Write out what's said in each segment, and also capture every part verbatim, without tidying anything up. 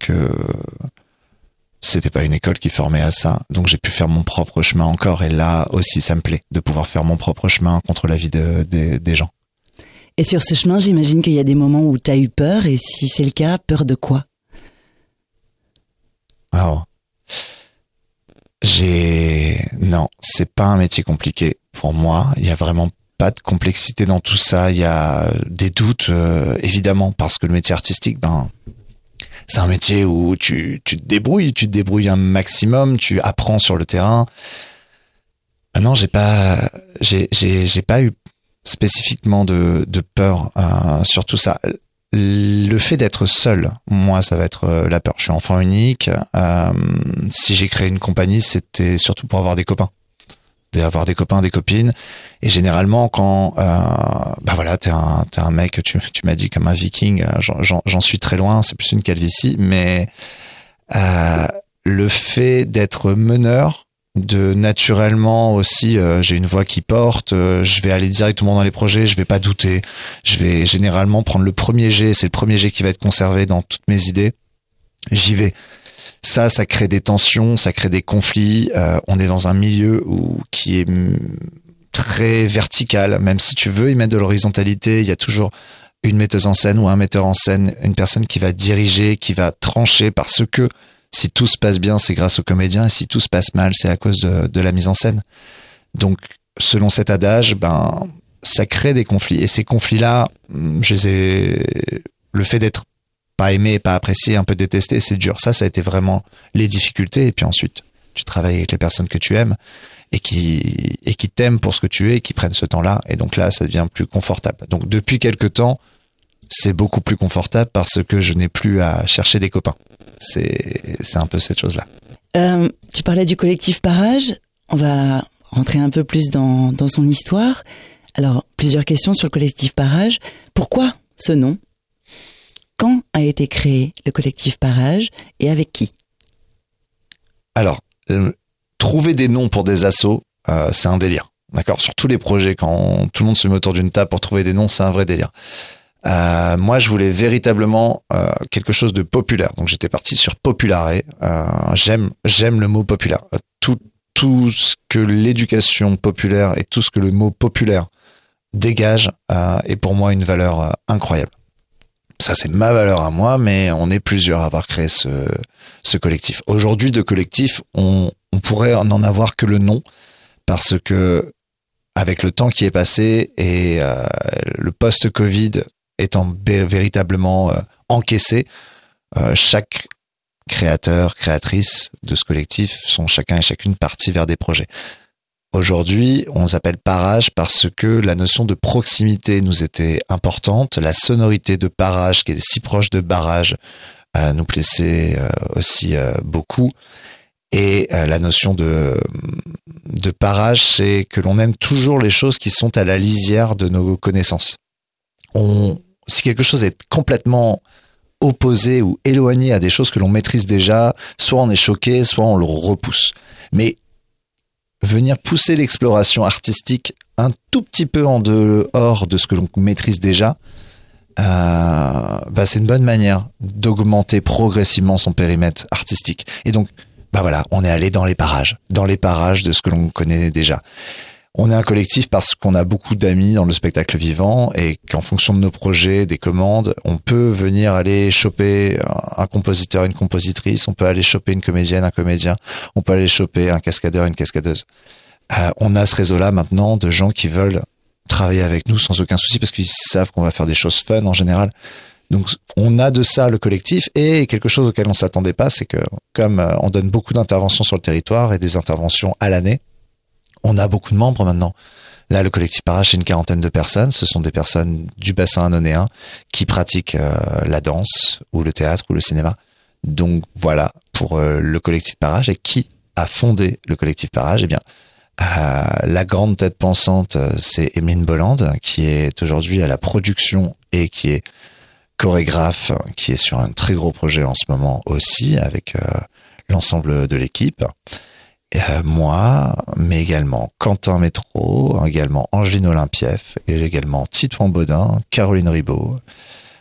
que c'était pas une école qui formait à ça. Donc j'ai pu faire mon propre chemin encore. Et là aussi, ça me plaît de pouvoir faire mon propre chemin contre l'avis de, de, des gens. Et sur ce chemin, j'imagine qu'il y a des moments où tu as eu peur. Et si c'est le cas, peur de quoi ? Alors, j'ai... Non, c'est pas un métier compliqué pour moi. Il y a vraiment pas de complexité dans tout ça. Il y a des doutes, euh, évidemment, parce que le métier artistique, ben, c'est un métier où tu, tu te débrouilles, tu te débrouilles un maximum, tu apprends sur le terrain. Ben non, j'ai pas, j'ai, j'ai, j'ai pas eu spécifiquement de, de peur euh, sur tout ça. Le fait d'être seul, moi, ça va être la peur. Je suis enfant unique. Euh, si j'ai créé une compagnie, c'était surtout pour avoir des copains. D'avoir des copains, des copines. Et généralement, quand euh, bah voilà, t'es un, t'es un mec, tu, tu m'as dit comme un viking, j'en, j'en, j'en suis très loin, c'est plus une calvitie, mais euh, le fait d'être meneur, de naturellement aussi, euh, j'ai une voix qui porte, euh, je vais aller directement dans les projets, je vais pas douter, je vais généralement prendre le premier jet, c'est le premier jet qui va être conservé dans toutes mes idées, j'y vais. Ça, ça crée des tensions, ça crée des conflits. Euh, on est dans un milieu où, qui est très vertical. Même si tu veux y mettre de l'horizontalité, il y a toujours une metteuse en scène ou un metteur en scène, une personne qui va diriger, qui va trancher, parce que si tout se passe bien, c'est grâce aux comédiens, et si tout se passe mal, c'est à cause de, de la mise en scène. Donc, selon cet adage, ben, ça crée des conflits. Et ces conflits-là, je les ai... le fait d'être pas aimé, pas apprécié, un peu détesté, c'est dur. Ça, ça a été vraiment les difficultés. Et puis ensuite, tu travailles avec les personnes que tu aimes et qui, et qui t'aiment pour ce que tu es et qui prennent ce temps-là. Et donc là, ça devient plus confortable. Donc depuis quelques temps, c'est beaucoup plus confortable parce que je n'ai plus à chercher des copains. C'est, c'est un peu cette chose-là. Euh, tu parlais du collectif Parage. On va rentrer un peu plus dans, dans son histoire. Alors, plusieurs questions sur le collectif Parage. Pourquoi ce nom ? Quand a été créé le collectif Parage et avec qui ? Alors, euh, trouver des noms pour des assos, euh, c'est un délire. D'accord ? Sur tous les projets, quand tout le monde se met autour d'une table pour trouver des noms, c'est un vrai délire. Euh, moi, je voulais véritablement euh, quelque chose de populaire. Donc, j'étais parti sur Populare. Euh, j'aime, j'aime le mot populaire. Tout, tout ce que l'éducation populaire et tout ce que le mot populaire dégage euh, est pour moi une valeur euh, incroyable. Ça, c'est ma valeur à moi, mais on est plusieurs à avoir créé ce, ce collectif. Aujourd'hui, de collectif, on, on pourrait en avoir que le nom, parce que avec le temps qui est passé et euh, le post-Covid étant bé- véritablement euh, encaissé, euh, chaque créateur, créatrice de ce collectif sont chacun et chacune partis vers des projets. Aujourd'hui, on s'appelle Parage parce que la notion de proximité nous était importante. La sonorité de Parage, qui est si proche de barrage, euh, nous plaisait euh, aussi euh, beaucoup. Et euh, la notion de, de Parage, c'est que l'on aime toujours les choses qui sont à la lisière de nos connaissances. On, si quelque chose est complètement opposé ou éloigné à des choses que l'on maîtrise déjà, soit on est choqué, soit on le repousse. Mais venir pousser l'exploration artistique un tout petit peu en dehors de ce que l'on maîtrise déjà, euh, bah c'est une bonne manière d'augmenter progressivement son périmètre artistique. Et donc, bah voilà, on est allé dans les parages, dans les parages de ce que l'on connaît déjà. On est un collectif parce qu'on a beaucoup d'amis dans le spectacle vivant et qu'en fonction de nos projets, des commandes, on peut venir aller choper un compositeur, une compositrice, on peut aller choper une comédienne, un comédien, on peut aller choper un cascadeur, une cascadeuse. Euh, on a ce réseau-là maintenant de gens qui veulent travailler avec nous sans aucun souci parce qu'ils savent qu'on va faire des choses fun en général. Donc on a de ça le collectif et quelque chose auquel on s'attendait pas, c'est que comme on donne beaucoup d'interventions sur le territoire et des interventions à l'année, on a beaucoup de membres maintenant. Là, le collectif Parage, c'est une quarantaine de personnes. Ce sont des personnes du bassin annonéen qui pratiquent euh, la danse ou le théâtre ou le cinéma. Donc voilà pour euh, le collectif Parage. Et qui a fondé le collectif Parage ? Eh bien, euh, la grande tête pensante, c'est Emeline Bolland, qui est aujourd'hui à la production et qui est chorégraphe, qui est sur un très gros projet en ce moment aussi avec euh, l'ensemble de l'équipe. Euh, moi, mais également Quentin Métro, également Angeline Olympieff, et également Titouan Baudin, Caroline Ribaud.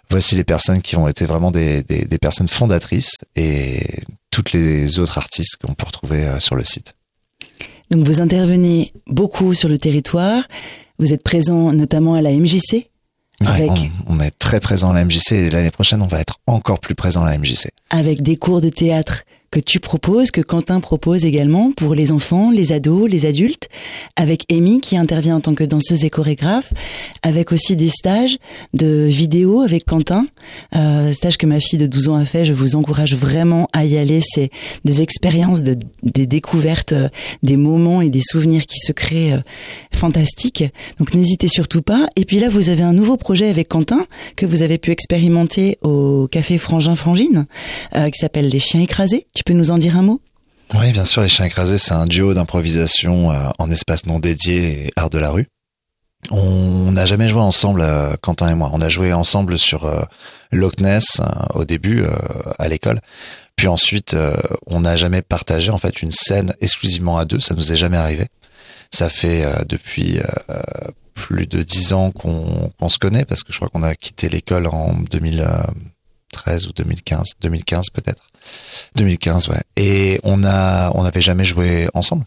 Voici les personnes qui ont été vraiment des, des, des personnes fondatrices et toutes les autres artistes qu'on peut retrouver sur le site. Donc vous intervenez beaucoup sur le territoire, vous êtes présent notamment à la M J C. Avec... Ouais, on, on est très présent à la M J C et l'année prochaine on va être encore plus présent à la M J C. Avec des cours de théâtre que tu proposes, que Quentin propose également pour les enfants, les ados, les adultes, avec Amy qui intervient en tant que danseuse et chorégraphe, avec aussi des stages de vidéo avec Quentin, euh, stage que ma fille de douze ans a fait. Je vous encourage vraiment à y aller. C'est des expériences, de, des découvertes, euh, des moments et des souvenirs qui se créent euh, fantastiques. Donc n'hésitez surtout pas. Et puis là, vous avez un nouveau projet avec Quentin que vous avez pu expérimenter au Café Frangin Frangine, euh, qui s'appelle Les Chiens Écrasés. Tu peux nous en dire un mot ? Oui, bien sûr, Les Chiens Écrasés, c'est un duo d'improvisation euh, en espace non dédié et art de la rue. On n'a jamais joué ensemble, euh, Quentin et moi. On a joué ensemble sur euh, Loch Ness euh, au début, euh, à l'école. Puis ensuite, euh, on n'a jamais partagé en fait une scène exclusivement à deux. Ça nous est jamais arrivé. Ça fait euh, depuis euh, plus de dix ans qu'on, qu'on se connaît, parce que je crois qu'on a quitté l'école en deux mille treize ou deux mille quinze, deux mille quinze peut-être. deux mille quinze, ouais. Et on a, on n'avait jamais joué ensemble.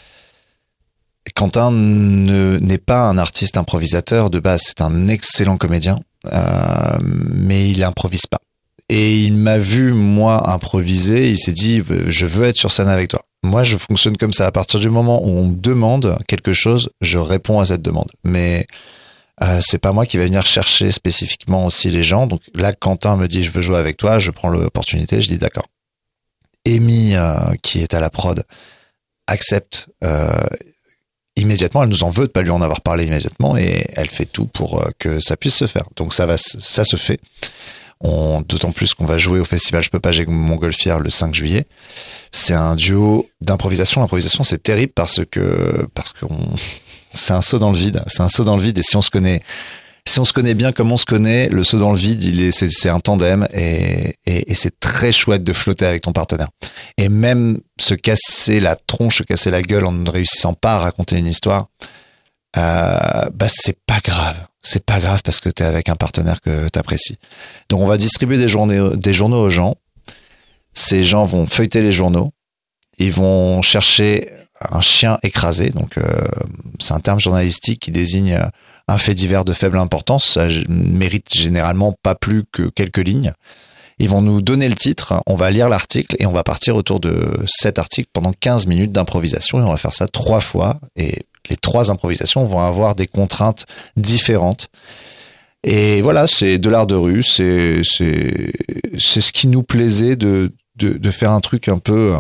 Quentin ne, n'est pas un artiste improvisateur de base, c'est un excellent comédien, euh, mais il improvise pas. Et il m'a vu, moi, improviser, il s'est dit, je veux être sur scène avec toi. Moi, je fonctionne comme ça. À partir du moment où on me demande quelque chose, je réponds à cette demande. Mais euh, c'est pas moi qui vais venir chercher spécifiquement aussi les gens. Donc là, Quentin me dit, je veux jouer avec toi, je prends l'opportunité, je dis d'accord. Amy, euh, qui est à la prod, accepte euh, immédiatement. Elle nous en veut de pas lui en avoir parlé immédiatement et elle fait tout pour euh, que ça puisse se faire. Donc ça va, ça se fait. On, d'autant plus qu'on va jouer au festival Je peux pas j'ai Montgolfière le cinq juillet. C'est un duo d'improvisation. L'improvisation, c'est terrible parce que parce que on, c'est un saut dans le vide. C'est un saut dans le vide et si on se connaît. Si on se connaît bien comme on se connaît, le saut dans le vide, il est, c'est, c'est un tandem et, et, et c'est très chouette de flotter avec ton partenaire. Et même se casser la tronche, se casser la gueule en ne réussissant pas à raconter une histoire, euh, bah c'est pas grave. C'est pas grave parce que t'es avec un partenaire que t'apprécies. Donc on va distribuer des journaux, des journaux aux gens. Ces gens vont feuilleter les journaux. Ils vont chercher un chien écrasé. Donc euh, c'est un terme journalistique qui désigne un fait divers de faible importance. Ça mérite généralement pas plus que quelques lignes. Ils vont nous donner le titre, on va lire l'article et on va partir autour de cet article pendant quinze minutes d'improvisation et on va faire ça trois fois et les trois improvisations vont avoir des contraintes différentes. Et voilà, c'est de l'art de rue, c'est c'est c'est ce qui nous plaisait de de de faire un truc un peu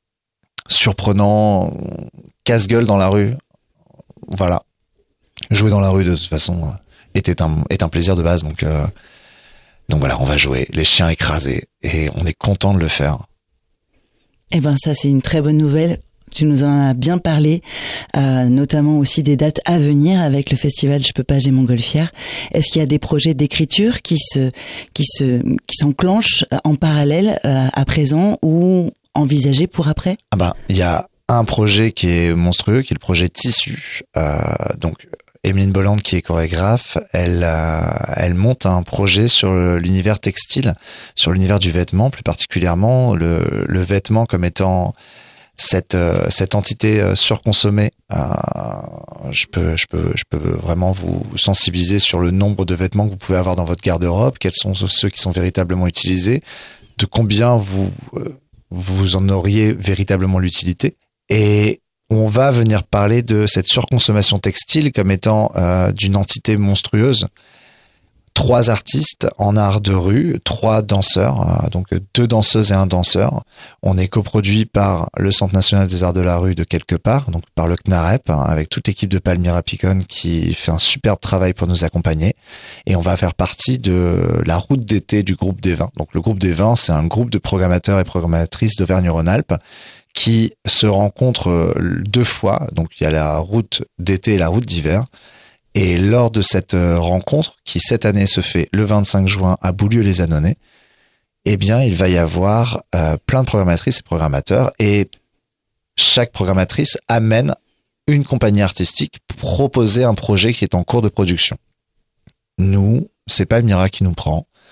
surprenant, casse-gueule dans la rue. Voilà. Jouer dans la rue de toute façon était un est un plaisir de base donc euh, donc voilà, on va jouer Les Chiens Écrasés et on est content de le faire. Eh ben ça c'est une très bonne nouvelle. Tu nous en as bien parlé, euh, notamment aussi des dates à venir avec le festival Je peux pas j'ai Montgolfière. Est-ce qu'il y a des projets d'écriture qui se qui se qui s'enclenchent en parallèle euh, à présent ou envisagés pour après ? Ah ben il y a un projet qui est monstrueux, qui est le projet Tissu. Euh, donc Emeline Bolland, qui est chorégraphe, elle, euh, elle monte un projet sur l'univers textile, sur l'univers du vêtement, plus particulièrement le, le vêtement comme étant cette, euh, cette entité surconsommée. Euh, je peux, je peux, je peux vraiment vous sensibiliser sur le nombre de vêtements que vous pouvez avoir dans votre garde-robe, quels sont ceux qui sont véritablement utilisés, de combien vous, euh, vous en auriez véritablement l'utilité. Et on va venir parler de cette surconsommation textile comme étant euh, d'une entité monstrueuse. Trois artistes en art de rue, trois danseurs, euh, donc deux danseuses et un danseur. On est coproduit par le Centre national des arts de la rue de quelque part, donc par le C N A R E P, hein, avec toute l'équipe de Palmyra Picon qui fait un superbe travail pour nous accompagner. Et on va faire partie de la route d'été du groupe des vins. Donc le groupe des vins, c'est un groupe de programmateurs et programmatrices d'Auvergne-Rhône-Alpes qui se rencontrent deux fois. Donc il y a la route d'été et la route d'hiver. Et lors de cette rencontre, qui cette année se fait le vingt-cinq juin à Boulieu-les-Annonay, eh bien il va y avoir euh, plein de programmatrices et programmateurs. Et chaque programmatrice amène une compagnie artistique pour proposer un projet qui est en cours de production. Nous, c'est Palmyra qui nous prend.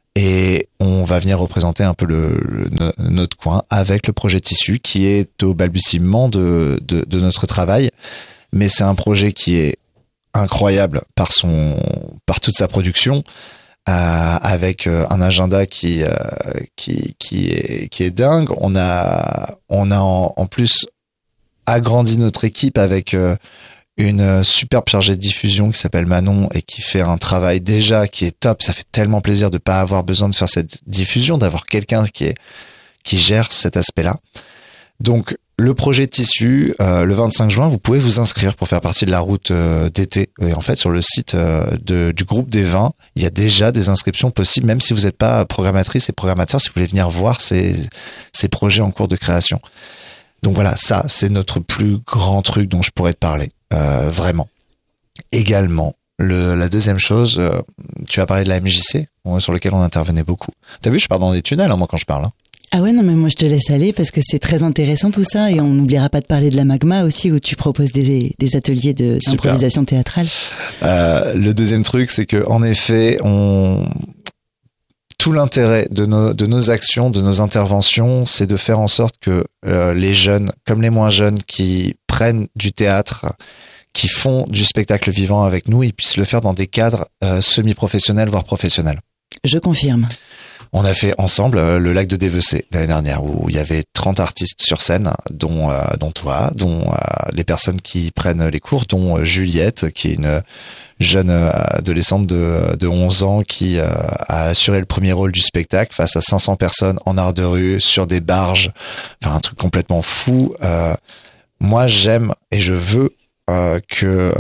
Et on va venir représenter un peu le, le, notre coin avec le projet Tissu qui est au balbutiement de, de, de notre travail. Mais c'est un projet qui est incroyable par son, par toute sa production, euh, avec un agenda qui, euh, qui, qui est, qui est dingue. On a, on a en, en plus agrandi notre équipe avec euh, une superbe chargée de diffusion qui s'appelle Manon et qui fait un travail déjà qui est top. Ça fait tellement plaisir de pas avoir besoin de faire cette diffusion, d'avoir quelqu'un qui est, qui gère cet aspect-là. Donc, le projet Tissu, euh, le vingt-cinq juin, vous pouvez vous inscrire pour faire partie de la route euh, d'été. Et en fait, sur le site euh, de, du groupe des vins, il y a déjà des inscriptions possibles, même si vous n'êtes pas programmatrice et programmateur, si vous voulez venir voir ces, ces projets en cours de création. Donc voilà, ça, c'est notre plus grand truc dont je pourrais te parler. Euh, vraiment. Également, le, la deuxième chose, euh, tu as parlé de la M J C, sur lequel on intervenait beaucoup. T'as vu, je pars dans des tunnels, hein, moi, quand je parle. Hein. Ah ouais, non, mais moi, je te laisse aller parce que c'est très intéressant tout ça et on n'oubliera pas de parler de la Magma aussi où tu proposes des, des ateliers de, d'improvisation théâtrale. Euh, le deuxième truc, c'est que, en effet, on... tout l'intérêt de nos, de nos actions, de nos interventions, c'est de faire en sorte que euh, les jeunes, comme les moins jeunes, qui prennent du théâtre, qui font du spectacle vivant avec nous, ils puissent le faire dans des cadres euh, semi-professionnels, voire professionnels. Je confirme. On a fait ensemble euh, le lac de Dévecé l'année dernière, où il y avait trente artistes sur scène, dont, euh, dont toi, dont euh, les personnes qui prennent les cours, dont euh, Juliette, qui est une jeune adolescente de, de onze ans qui euh, a assuré le premier rôle du spectacle face à cinq cents personnes en art de rue, sur des barges, enfin un truc complètement fou. Euh, moi, j'aime et je veux euh, que euh,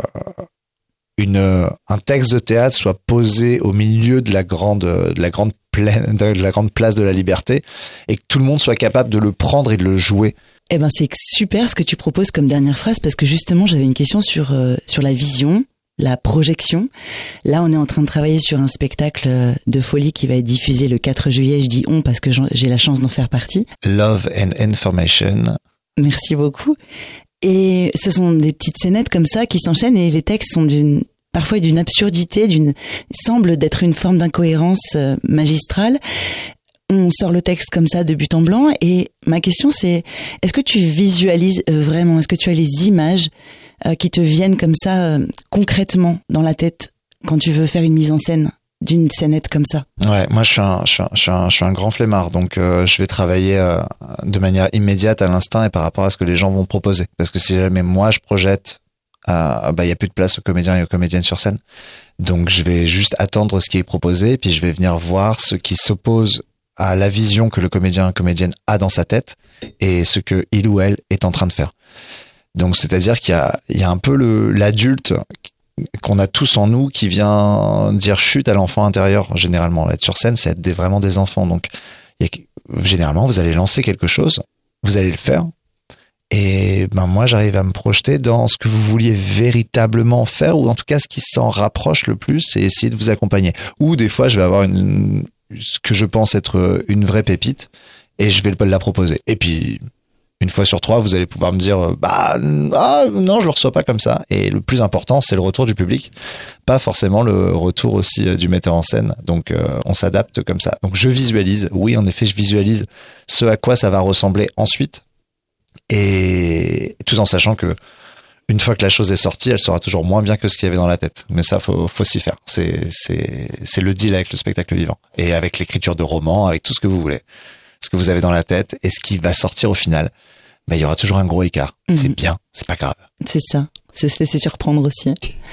une, un texte de théâtre soit posé au milieu de la grande, de la grande plaine, de la grande place de la Liberté et que tout le monde soit capable de le prendre et de le jouer. Eh ben, c'est super ce que tu proposes comme dernière phrase parce que justement, j'avais une question sur, euh, sur la vision, la projection. Là, on est en train de travailler sur un spectacle de folie qui va être diffusé le quatre juillet. Je dis on parce que j'ai la chance d'en faire partie. Love and Information. Merci beaucoup. Et ce sont des petites scénettes comme ça qui s'enchaînent et les textes sont d'une, parfois d'une absurdité, d'une, semble d'être une forme d'incohérence magistrale. On sort le texte comme ça de but en blanc et ma question c'est, est-ce que tu visualises vraiment, est-ce que tu as les images euh, qui te viennent comme ça euh, concrètement dans la tête quand tu veux faire une mise en scène d'une scénette comme ça? Ouais, moi je suis un, je suis un, je suis un, je suis un grand flemmard, donc euh, je vais travailler euh, de manière immédiate à l'instinct et par rapport à ce que les gens vont proposer. Parce que si jamais moi je projette, euh, bah il y a plus de place aux comédiens et aux comédiennes sur scène, donc je vais juste attendre ce qui est proposé et puis je vais venir voir ce qui s'oppose à la vision que le comédien ou comédienne a dans sa tête et ce que il ou elle est en train de faire. Donc c'est-à-dire qu'il y a, il y a un peu le l'adulte qu'on a tous en nous qui vient dire chut à l'enfant intérieur. Généralement, être sur scène, c'est être des, vraiment des enfants. Donc, il y a, généralement, vous allez lancer quelque chose, vous allez le faire. Et ben moi, j'arrive à me projeter dans ce que vous vouliez véritablement faire, ou en tout cas, ce qui s'en rapproche le plus, et essayer de vous accompagner. Ou des fois, je vais avoir une, ce que je pense être une vraie pépite, et je vais la proposer. Et puis, une fois sur trois, vous allez pouvoir me dire bah ah, non, je le reçois pas comme ça. Et le plus important, c'est le retour du public, pas forcément le retour aussi du metteur en scène. Donc euh, on s'adapte comme ça. Donc je visualise, oui en effet, je visualise ce à quoi ça va ressembler ensuite, et tout en sachant que une fois que la chose est sortie, elle sera toujours moins bien que ce qu'il y avait dans la tête. Mais ça, faut faut s'y faire. C'est c'est c'est le deal avec le spectacle vivant et avec l'écriture de romans, avec tout ce que vous voulez. Ce que vous avez dans la tête et ce qui va sortir au final, bah, il y aura toujours un gros écart. Mmh. C'est bien, c'est pas grave. C'est ça, c'est se laisser surprendre aussi.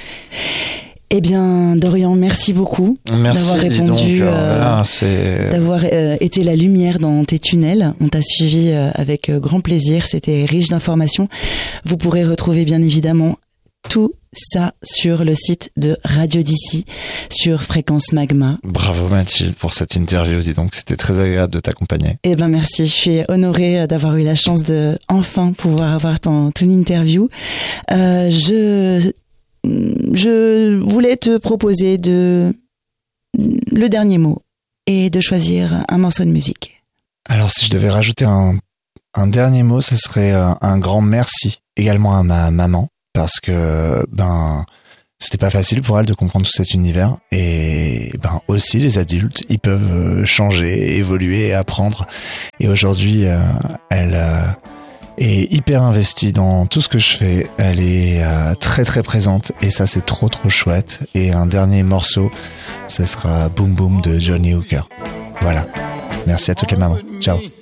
Eh bien, Dorian, merci beaucoup merci, d'avoir répondu, donc, euh, euh, voilà, c'est... d'avoir euh, été la lumière dans tes tunnels. On t'a suivi euh, avec euh, grand plaisir, c'était riche d'informations. Vous pourrez retrouver bien évidemment tout ça sur le site de Radio D'ici, sur Fréquence Magma. Bravo Mathilde pour cette interview, dis donc, c'était très agréable de t'accompagner. Eh ben merci, je suis honorée d'avoir eu la chance de enfin pouvoir avoir ton, ton interview. Euh, je, je voulais te proposer de, le dernier mot et de choisir un morceau de musique. Alors si je devais rajouter un, un dernier mot, ce serait un, un grand merci également à ma maman. Parce que ben c'était pas facile pour elle de comprendre tout cet univers. Et ben aussi les adultes, ils peuvent changer, évoluer et apprendre. Et aujourd'hui, euh, elle euh, est hyper investie dans tout ce que je fais. Elle est euh, très très présente et ça c'est trop trop chouette. Et un dernier morceau, ce sera Boom Boom de Johnny Hooker. Voilà. Merci à toutes les mamans. Ciao.